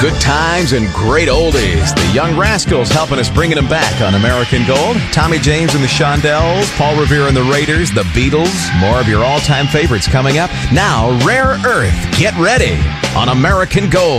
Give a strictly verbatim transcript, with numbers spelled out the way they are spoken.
Good times and great oldies. The Young Rascals helping us, bringing them back on American Gold. Tommy James and the Shondells, Paul Revere and the Raiders, the Beatles. More of your all-time favorites coming up. Now, Rare Earth. Get ready on American Gold.